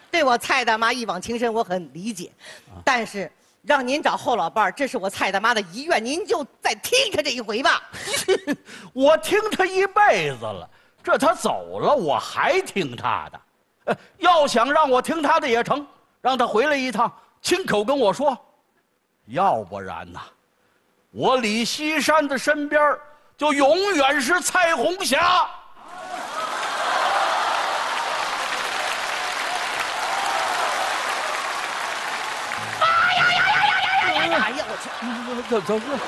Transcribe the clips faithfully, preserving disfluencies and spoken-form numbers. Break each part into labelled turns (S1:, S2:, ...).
S1: 对我蔡大妈一往情深，我很理解，啊、但是让您找后老伴儿，这是我蔡大妈的遗愿，您就再听他这一回吧。
S2: 我听他一辈子了，这他走了，我还听他的。呃，要想让我听他的也成，让他回来一趟，亲口跟我说。要不然呐，我李锡山的身边就永远是蔡红霞。
S1: 哎呀，我去！
S2: 怎怎么？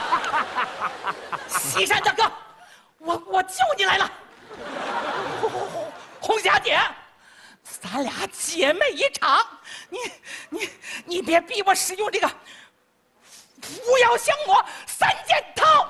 S3: 西山大哥，我我救你来了！红霞姐，咱俩姐妹一场，你你你别逼我使用这个扶摇降魔三件套。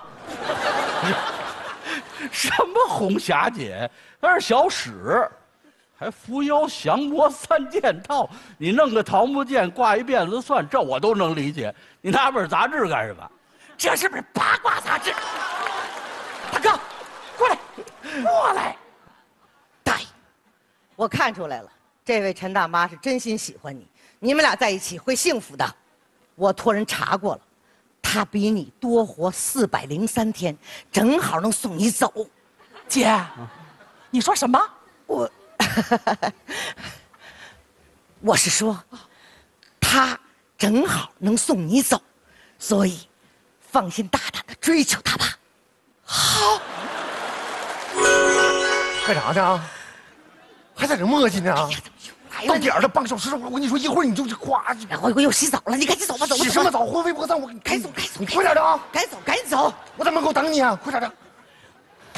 S2: 什么红霞姐？那是小史。还扶摇降魔三件套，你弄个桃木剑，挂一辫子蒜，这我都能理解。你拿本杂志干什么？
S3: 这是本八卦杂志。大哥，过来，过来。
S1: 大爷，我看出来了，这位陈大妈是真心喜欢你，你们俩在一起会幸福的。我托人查过了，她比你多活四百零三天，正好能送你走。
S3: 姐，嗯、你说什么？
S1: 我。我是说，他正好能送你走，所以放心大胆的追求他吧。
S3: 好，
S4: 干啥呢？还在这磨叽呢？到点儿了，半个小时，我跟你说，一会儿你就夸。
S1: 我我又洗澡了，你赶紧走吧，走吧。
S4: 洗什么澡？魂飞魄散，我
S1: 该走该走，
S4: 你快点的啊！
S1: 该走赶紧走，
S4: 我在门口等你啊，快点的。